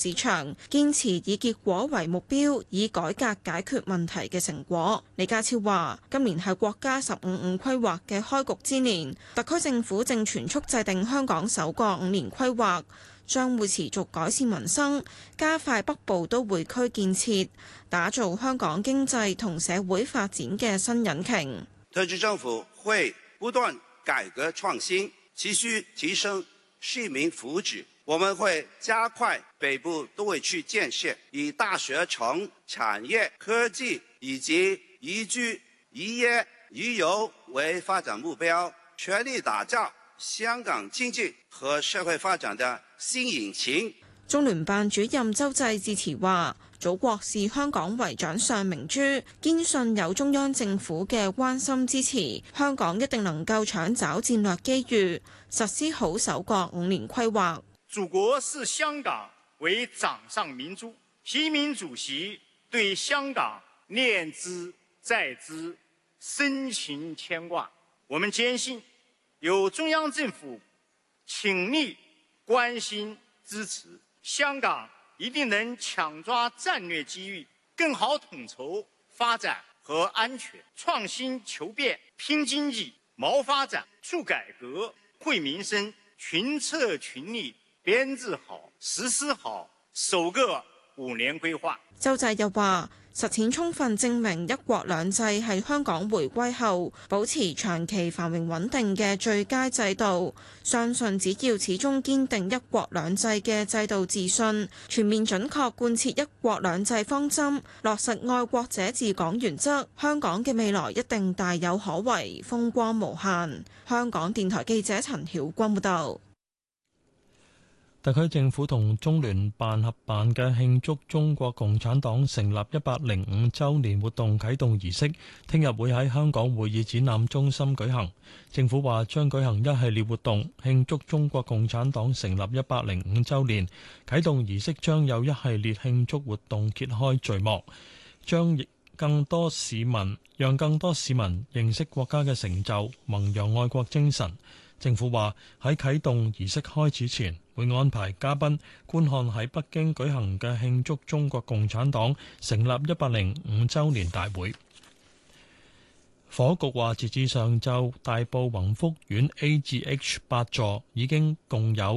市場，堅持以結果為目標，以改革解決問題嘅成果。李家超話：今年係國家15五規劃嘅開局之年，特區政府正全速制定香港首個5年規劃，將會持續改善民生，加快北部都會區建設，打造香港經濟同社會發展嘅新引擎。 特區政府會不斷改革創新，持續提升市民福祉。我們會加快北部都會區建設，以大學城、產業、科技以及宜居、宜業、宜遊為發展目標，全力打造香港經濟和社會發展的新引擎。 中聯辦主任周濟致辭話：祖國視香港為掌上明珠，堅信有中央政府嘅關心支持，香港一定能夠搶找戰略機遇，實施好首個5年規劃。 祖國視香港為掌上明珠，習近平主席對香港念茲在茲，深情牽掛。我們堅信，有中央政府傾力關心支持，香港一定能搶抓戰略機遇，更好統籌發展和安全，創新求變，拼經濟、謀發展、促改革、惠民生，群策群力，編制好、實施好首個5年規劃。 周濟又話：實踐充分證明一國兩制係香港回歸後保持長期繁榮穩定嘅最佳制度。相信只要始終堅定一國兩制嘅制度自信，全面準確貫徹一國兩制方針，落實愛國者治港原則，香港嘅未來一定大有可為，風光無限。香港電台記者陳曉君報道。 特區政府同中聯辦合辦嘅慶祝中國共產黨成立105週年活動啟動儀式，聽日會喺香港會議展覽中心舉行。政府話將舉行一系列活動慶祝中國共產黨成立105週年，啟動儀式將有一系列慶祝活動揭開序幕，讓更多市民認識國家嘅成就，弘揚愛國精神。政府話喺啟動儀式開始前，會安排嘉賓觀看喺北京舉行嘅慶祝中國共產黨成立105週年大會。房屋局話，截至上晝，大埔宏福苑 A 至 H 8座已經共有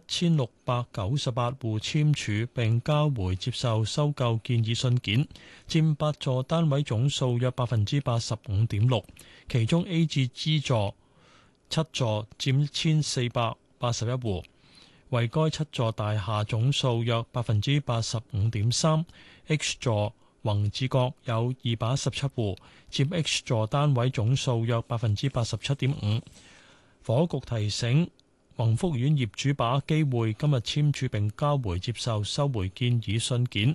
1698戶簽署並交回接受收購建議信件，佔8座單位總數約 85.6%， 其中 A 至 G 座7座佔1481戶，為該7座大廈總數約 85.3%。 H 座宏志閣有217戶，佔 H 座單位總數約 87.5%。 房屋局提醒宏福苑業主把握機會，今日簽署並交回接受收回建議信件，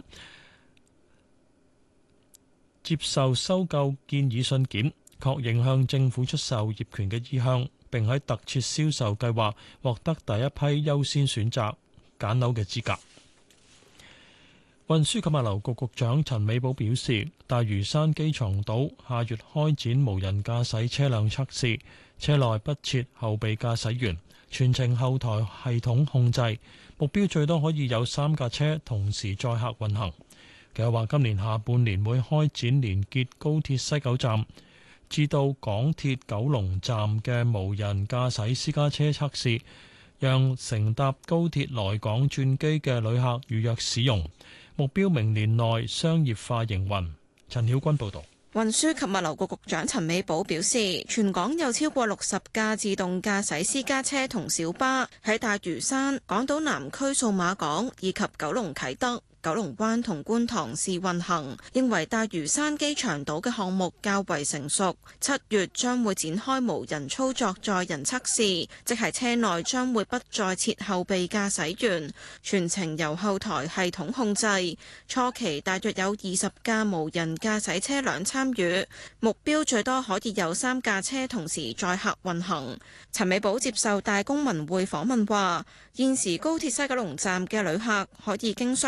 接受收購建議信件，確認向政府出售業權嘅意向，並喺特設銷售計劃獲得第一批優先選擇揀樓嘅資格。運輸及物流局局長陳美寶表示，大嶼山機場島下月開展無人駕駛車輛測試，車內不設後備駕駛員，全程後台系統控制，目標最多可以有3架車同時載客運行。佢又話，今年下半年會開展連結高鐵西九站至到港鐵九龍站嘅無人駕駛私家車測試，讓乘搭高鐵來港轉機嘅旅客預約使用，目標明年內商業化營運。陳曉君報導。 運輸及物流局局長陳美寶表示，全港有超過60架自動駕駛私家車同小巴喺大嶼山、港島南區數碼港以及九龍啟德、九龍灣同觀塘試運行，認為大嶼山機場島嘅項目較為成熟，7月將會展開無人操作載人測試，即係車內將會不再設後備駕駛員，全程由後台系統控制。初期大約有20架無人駕駛車輛參與，目標最多可以有3架車同時載客運行。陳美寶接受大公文匯訪問話，現時高鐵西九龍站嘅旅客可以經商場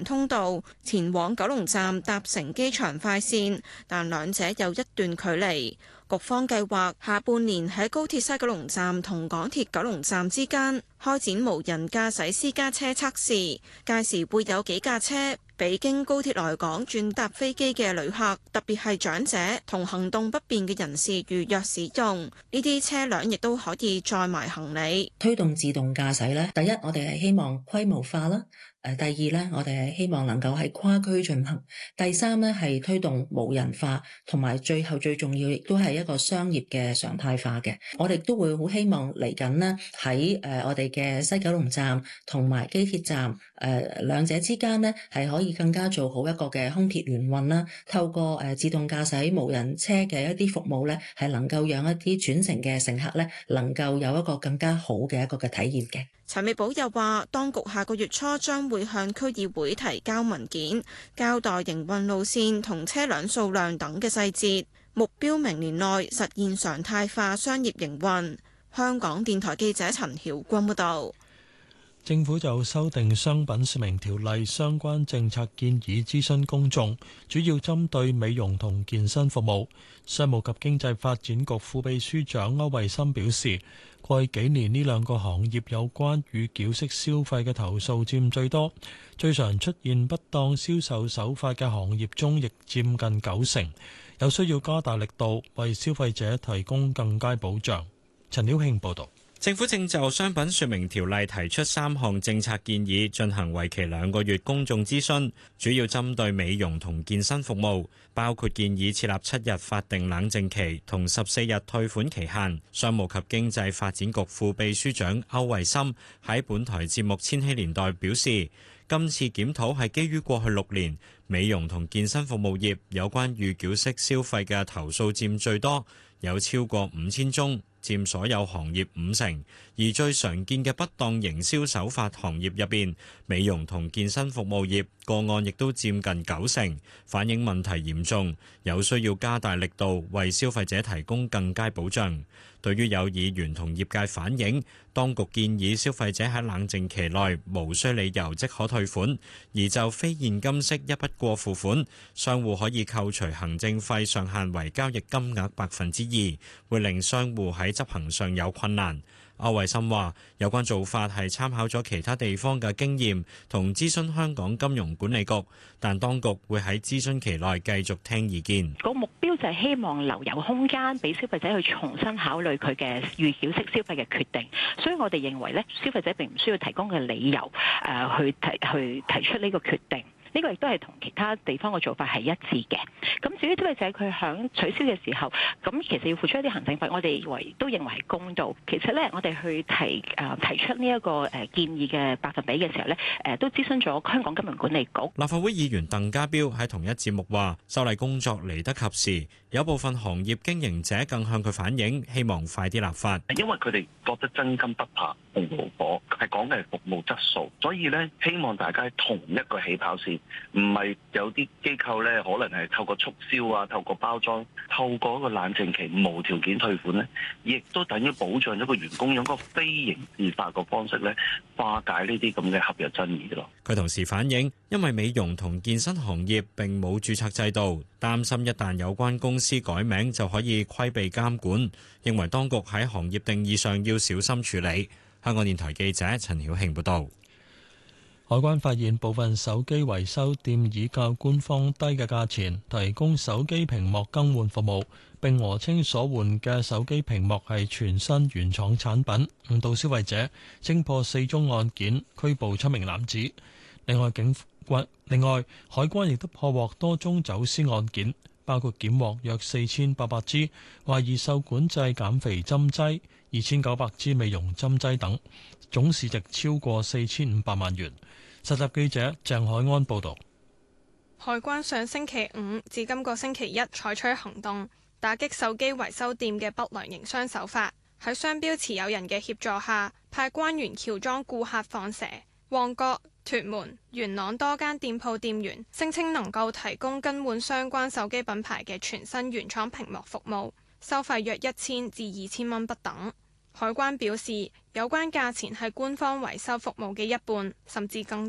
通道前往九龍站搭乘機場快線，但兩者有一段距離。局方計劃下半年喺高鐵西九龍站同港鐵九龍站之間開展無人駕駛私家車測試，屆時會有幾架車俾經高鐵來港轉搭飛機嘅旅客，特別係長者同行動不便嘅人士預約使用。呢啲車輛亦都可以載埋行李。 推動自動駕駛咧，第一我哋係希望規模化啦。第二咧，我哋係希望能夠係跨區進行。第三咧係推動無人化，同埋最後最重要，亦都係一個商業嘅常態化嘅。我哋都會好希望嚟緊呢喺我哋嘅西九龍站同埋機鐵站兩者之間呢係可以更加做好一個嘅空鐵聯運啦。透過自動駕駛無人車嘅一啲服務咧，係能夠讓一啲轉乘嘅乘客咧能夠有一個更加好嘅一個嘅體驗嘅。 陳美寶又話，當局下個月初將會向區議會提交文件，交代營運路線同車輛數量等嘅細節，目標明年內實現常態化商業營運。香港電台記者陳曉君報道。 政府就修訂商品說明條例相關政策建議諮詢公眾，主要針對美容同健身服務。商務及經濟發展局副秘書長歐惠森表示，過去幾年呢兩個行業有關預繳式消費嘅投訴佔最多，最常出現不當銷售手法嘅行業中亦佔近90%，有需要加大力度為消費者提供更佳保障。陳曉慶報導。 政府正就商品說明條例提出3項政策建議，進行為期2個月公眾諮詢，主要針對美容同健身服務，包括建議設立7日法定冷靜期同14日退款期限。商務及經濟發展局副秘書長歐惠森喺本台節目《千禧年代》表示，今次檢討係基於過去6年美容同健身服務業有關預繳式消費嘅投訴佔最多，有超過5000宗，佔所有行業50%，而最常見嘅不當營銷手法行業入邊，美容同健身服務業個案亦都佔近90%，反映問題嚴重，有需要加大力度為消費者提供更佳保障。對於有議員同業界反映，當局建議消費者喺冷靜期內無需理由即可退款，而就非現金式一筆過付款，商戶可以扣除行政費上限為交易金額2%，會令商戶喺執行上有困難。歐惠森話：有關做法係參考咗其他地方嘅經驗，同諮詢香港金融管理局，但當局會喺諮詢期內繼續聽意見。 個目標就係希望留有空間俾消費者去重新考慮佢嘅預繳式消費嘅決定，所以我哋認為咧，消費者並唔需要提供嘅理由去提出呢個決定。呢個亦都係同其他地方嘅做法係一致嘅。咁至於消費者佢響取消嘅時候，咁其實要付出一啲行政費，我哋都認為係公道。其實咧，我哋去提出呢一個建議嘅百分比嘅時候咧，都諮詢咗香港金融管理局。 立法會議員鄧家彪喺同一節目話：修例工作嚟得及時，有部分行業經營者更向佢反映，希望快啲立法。 因為佢哋覺得真金不怕紅爐火，係講嘅係服務質素，所以咧希望大家喺同一個起跑線。唔係有啲機構咧，可能係透過促銷啊，透過包裝，透過一個冷靜期無條件退款咧，亦都等於保障咗個員工用個非刑事化嘅方式咧，化解呢啲咁嘅合約爭議咯。 佢同時反映，因為美容同健身行業並冇註冊制度，擔心一旦有關公司改名就可以規避監管，認為當局喺行業定義上要小心處理。香港電台記者陳曉慶報導。 海關發現部分手機維修店以較官方低嘅價錢提供手機屏幕更換服務，並訛稱所換嘅手機屏幕係全新原廠產品，誤導消費者，偵破4宗案件，拘捕7名男子。另外，海關亦都破獲多宗走私案件，包括檢獲約4800支懷疑受管制減肥針劑、2900支美容針劑等，總市值超過4500萬元。實習記者鄭海安報道。 海關上星期五至今個星期一採取行動，打擊手機維修店嘅不良營商手法。喺商標持有人嘅協助下，派關員喬裝顧客放蛇。旺角、屯門、元朗多間店鋪店員聲稱能夠提供更換相關手機品牌嘅全新原廠屏幕服務，收費約1000至2000蚊不等。海關表示，有關價錢係官方維修服務嘅一半，甚至更低。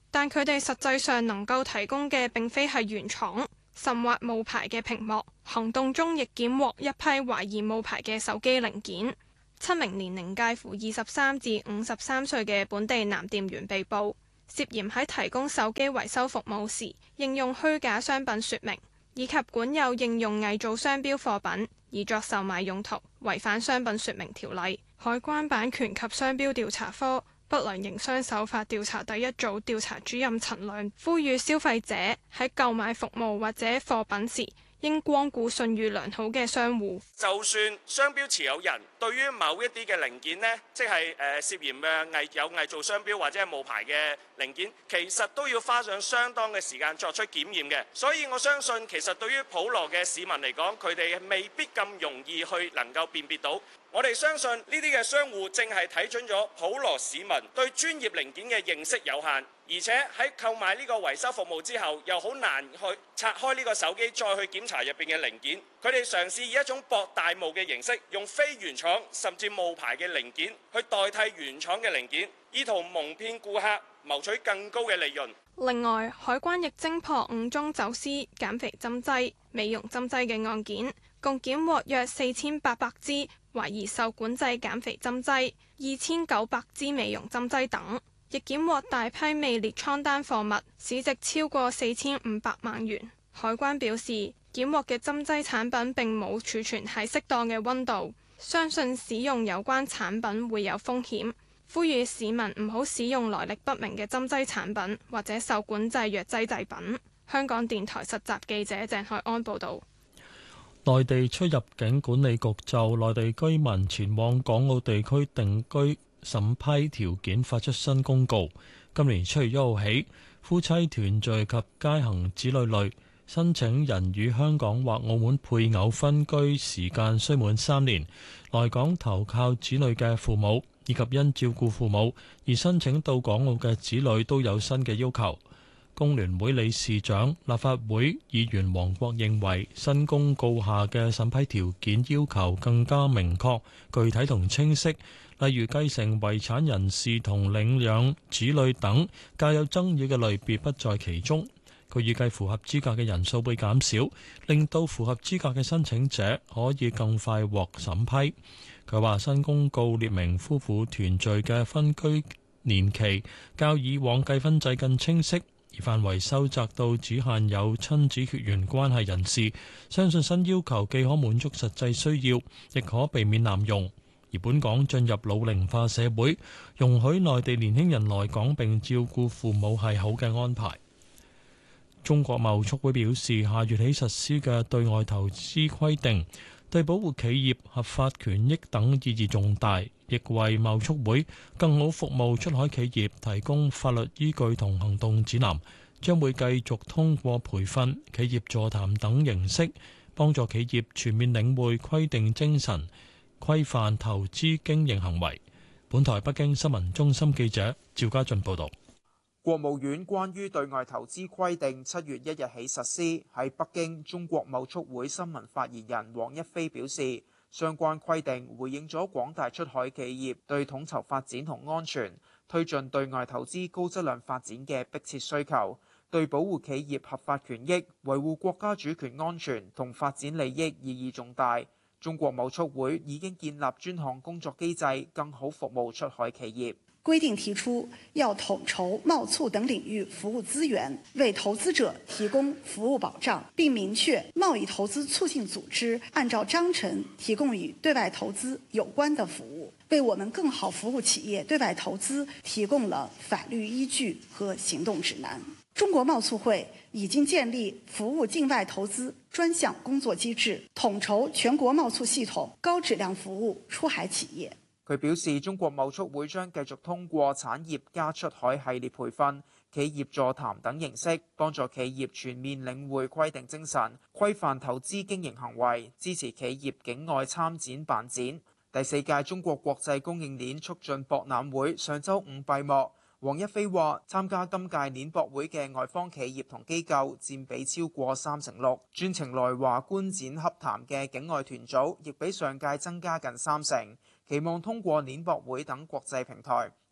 但佢哋實際上能夠提供嘅並非係原廠甚或冒牌嘅屏幕。行動中亦檢獲一批懷疑冒牌嘅手機零件。7名年齡介乎23至53歲嘅本地男店員被捕，涉嫌喺提供手機維修服務時應用虛假商品說明，以及管有應用偽造商標貨品以作售賣用途，違反商品說明條例。海關版權及商標調查科不良營商手法調查第一組調查主任陳亮呼籲消費者喺購買服務或者貨品時，應光顧信譽良好嘅商戶。 就算商標持有人對於某一啲嘅零件呢，即係涉嫌嘅有偽造商標或者係冒牌嘅零件，其實都要花上相當嘅時間作出檢驗嘅。所以我相信，其實對於普羅嘅市民嚟講，佢哋未必咁容易去能夠辨別到。我哋相信呢啲嘅商戶正係睇準咗普羅市民對專業零件嘅認識有限，而且喺購買呢個維修服務之後，又好難去拆開呢個手機再去檢查入邊嘅零件。佢哋嘗試以一種博大霧嘅形式，用非原廠甚至冒牌嘅零件去代替原廠嘅零件，意圖蒙騙顧客，謀取更高嘅利潤。 另外，海關亦偵破5宗走私減肥針劑、美容針劑嘅案件，共檢獲約4800支懷疑受管制減肥針劑、2900支美容針劑等，亦檢獲大批未列倉單貨物，市值超過4500萬元。海關表示，檢獲嘅針劑產品並冇儲存喺適當嘅溫度，相信使用有關產品會有風險，呼籲市民唔好使用來歷不明嘅針劑產品或者受管制藥劑製品。香港電台實習記者鄭海安報導。 內地出入境管理局就內地居民前往港澳地區定居審批條件發出新公告。今年7月1號起，夫妻團聚及皆行子女類申請人與香港或澳門配偶分居時間須滿3年，來港投靠子女嘅父母，以及因照顧父母而申請到港澳嘅子女都有新嘅要求。工聯會理事長、立法會議員黃國認為，新公告下嘅審批條件要求更加明確、具體同清晰，例如繼承遺產人士同領養子女等較有爭議嘅類別不在其中。佢預計符合資格嘅人數會減少，令到符合資格嘅申請者可以更快獲審批。佢話新公告列明夫婦團聚嘅分居年期較以往計分制更清晰，而範圍收窄到只限有親子血緣關係人士。相信新要求既可滿足實際需要，亦可避免濫用。而本港進入老齡化社會，容許內地年輕人來港並照顧父母係好嘅安排。中國貿促會表示，下月起實施嘅對外投資規定，對保護企業合法權益等意義重大，亦為貿促會更好服務出海企業提供法律依據同行動指南，將會繼續通過培訓、企業座談等形式，幫助企業全面領會規定精神，規範投資經營行為。本台北京新聞中心記者趙家俊報道。 國務院關於對外投資規定7月1日起實施。喺北京，中國貿促會新聞發言人黃一飛表示，相關規定回應咗廣大出海企業對統籌發展同安全、推進對外投資高質量發展嘅迫切需求，對保護企業合法權益、維護國家主權安全同發展利益意義重大。中國貿促會已經建立專項工作機制，更好服務出海企業。 規定提出要統籌貿促等領域服務資源，為投資者提供服務保障，並明確貿易投資促進組織按照章程提供與對外投資有關的服務，為我們更好服務企業對外投資提供了法律依據和行動指南。中國貿促會已經建立服務境外投資專項工作機制，統籌全國貿促系統高質量服務出海企業。 佢表示，中國貿促會將繼續通過產業加出海系列培訓、企業座談等形式，幫助企業全面領會規定精神，規範投資經營行為，支持企業境外參展辦展。第4屆中國國際供應鏈促進博覽會上週5閉幕。黃一飛話：參加今屆鏈博會嘅外方企業同機構佔比超過36%，專程來華觀展洽談嘅境外團組亦比上屆增加近30%。期望通過鏈博會等國際平台，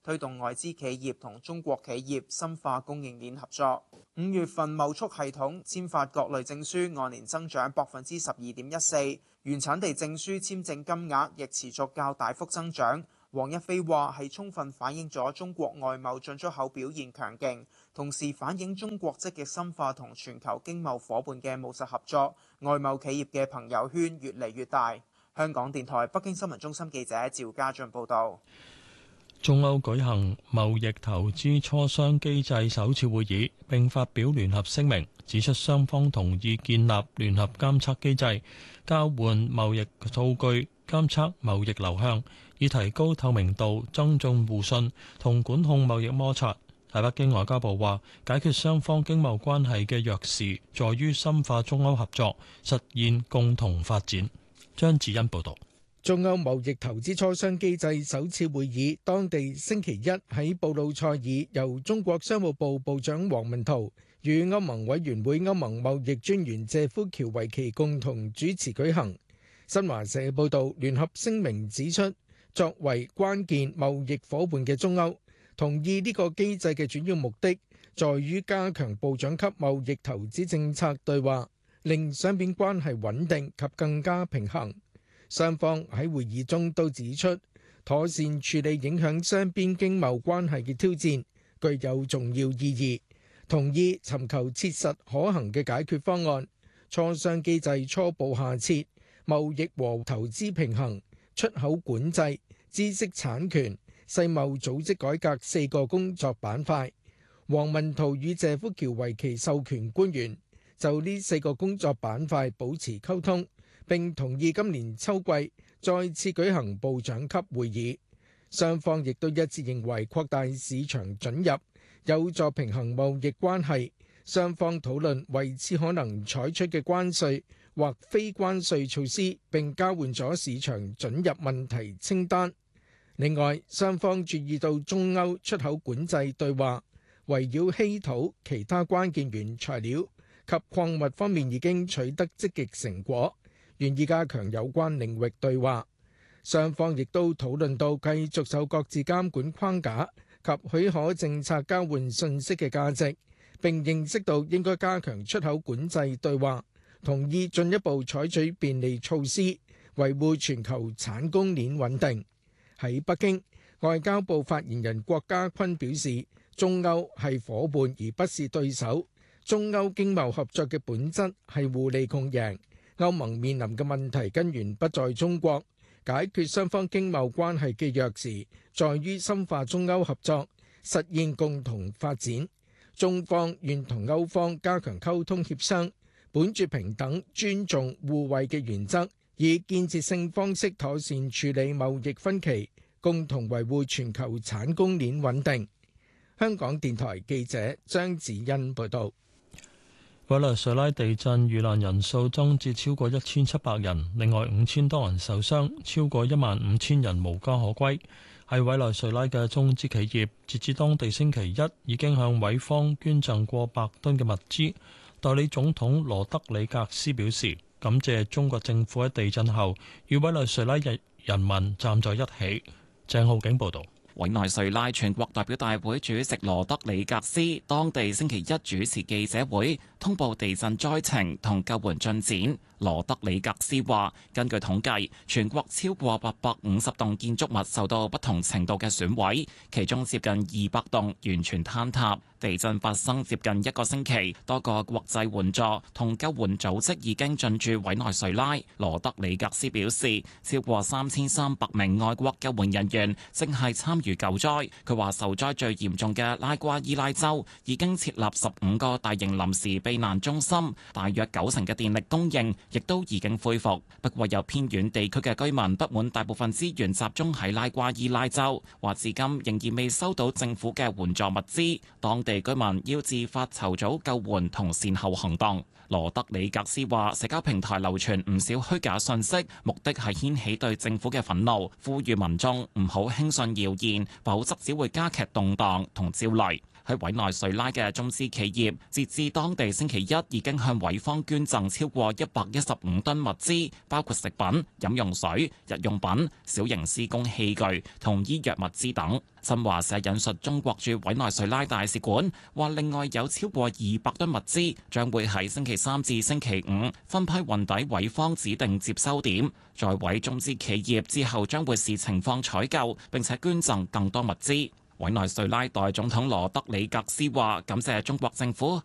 推動外資企業同中國企業深化供應鏈合作。5月份貿促系統簽發各類證書按年增長12.14%，原產地證書簽證金額亦持續較大幅增長。黃一飛話係充分反映咗中國外貿進出口表現強勁，同時反映中國積極深化同全球經貿夥伴嘅務實合作，外貿企業嘅朋友圈越嚟越大。香港電台北京新聞中心記者趙家俊報導。 中歐舉行貿易投資磋商機制首次會議，並發表聯合聲明，指出雙方同意建立聯合監測機制，交換貿易數據，監測貿易流向，以提高透明度、增進互信同管控貿易摩擦。喺北京，外交部話，解決雙方經貿關係嘅鑰匙，在於深化中歐合作，實現共同發展。張智恩報導。 中歐貿易投資磋商機制首次會議，當地星期一喺布魯塞爾由中國商務部部長王文濤與歐盟委員會歐盟貿易專員謝夫喬維奇共同主持舉行。新華社報導，聯合聲明指出，作為關鍵貿易夥伴嘅中歐，同意呢個機制嘅主要目的，在於加強部長級貿易投資政策對話，令雙邊關係穩定及更加平衡。雙方喺會議中都指出，妥善處理影響雙邊經貿關係嘅挑戰，具有重要意義，同意尋求切實可行嘅解決方案。磋商機制初步下設貿易和投資平衡、出口管制、知識產權、世貿組織改革4個工作板塊。王文濤與謝夫喬維奇授權官員就呢4個工作板塊保持溝通，並同意今年秋季再次舉行部長級會議。雙方亦都一致認為擴大市場准入有助平衡貿易關係。雙方討論為此可能採取嘅關稅或非關稅措施，並交換咗市場准入問題清單。另外，雙方注意到中歐出口管制對話圍繞稀土、其他關鍵原材料及礦物方面已經取得積極成果，願意加強有關領域對話。雙方亦都討論到繼續就各自監管框架及許可政策交換信息嘅價值，並認識到應該加強出口管制對話，同意進一步採取便利措施，維護全球產供鏈穩定。喺北京，外交部發言人郭家坤表示，中歐係夥伴而不是對手，中歐經貿合作嘅本質係互利共贏。歐盟面臨嘅問題根源不在中國，解決雙方經貿關係嘅鑰匙在於深化中歐合作，實現共同發展。中方願同歐方加強溝通協商，本住平等、尊重、互惠嘅原則，以建設性方式妥善處理貿易分歧，共同維護全球產供鏈穩定。香港電台記者張子欣報道。 委內瑞拉地震遇難人數增至超過1700人，另外5000多人受傷，超過15000人無家可歸。係委內瑞拉嘅中資企業，截至當地星期一已經向委方捐贈過百噸嘅物資。代理總統羅德里格斯表示，感謝中國政府喺地震後與委內瑞拉人民站在一起。鄭浩景報道。 委內瑞拉全國代表大會主席羅德里格斯當地星期一主持記者會，通報地震災情同救援進展。羅德里格斯話，根據統計，全國超過850棟建築物受到不同程度嘅損毀，其中接近200棟完全坍塌。地震發生接近1個星期，多個國際援助同救援組織已經進駐委內瑞拉。羅德里格斯表示，超過3300名外國救援人員正係參與救災。佢話受災最嚴重嘅拉瓜伊拉州已經設立15個大型臨時避難中心，大約90%嘅電力供應亦都已經恢復。不過有偏遠地區嘅居民不滿大部分資源集中喺拉瓜伊拉州，話至今仍然未收到政府嘅援助物資。當地居民要自發籌組救援同善後行動。羅德里格斯話，社交平台流傳唔少虛假信息，目的係掀起對政府嘅憤怒，呼籲民眾唔好輕信謠言，否則只會加劇動盪同焦慮。 喺委內瑞拉嘅中資企業，截至當地星期一已經向委方捐贈超過115噸物資，包括食品、飲用水、日用品、小型施工器具同醫藥物資等。新華社引述中國駐委內瑞拉大使館話，另外有超過200噸物資將會喺星期三至星期五分批運抵委方指定接收點，在委中資企業之後將會視情況採購並且捐贈更多物資。委內瑞拉代總統羅德里格斯話：感謝中國政府